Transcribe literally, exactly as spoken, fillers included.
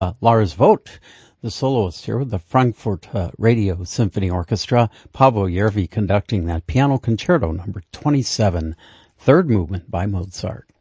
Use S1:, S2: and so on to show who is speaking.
S1: Uh, Lars Vogt, the soloist here with the Frankfurt uh, Radio Symphony Orchestra. Paavo Järvi conducting that piano concerto number twenty-seven, third movement by Mozart.